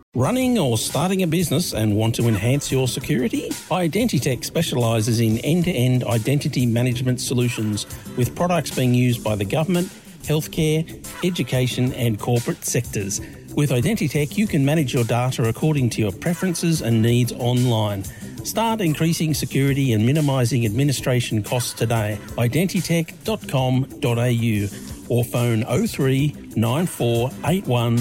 Running or starting a business and want to enhance your security? Identitech specialises in end-to-end identity management solutions with products being used by the government, healthcare, education and corporate sectors. With Identitech, you can manage your data according to your preferences and needs online. Start increasing security and minimising administration costs today. Identitech.com.au or phone 03 9481